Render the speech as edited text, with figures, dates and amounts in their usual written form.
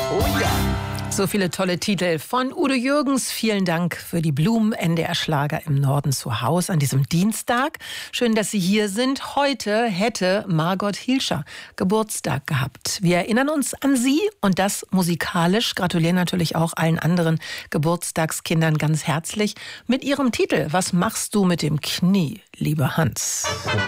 Oh ja. So viele tolle Titel von Udo Jürgens. Vielen Dank für die Blumen. NDR Schlager im Norden zu Haus an diesem Dienstag. Schön, dass Sie hier sind. Heute hätte Margot Hilscher Geburtstag gehabt. Wir erinnern uns an sie und das musikalisch. Gratulieren natürlich auch allen anderen Geburtstagskindern ganz herzlich mit ihrem Titel. Was machst du mit dem Knie, lieber Hans?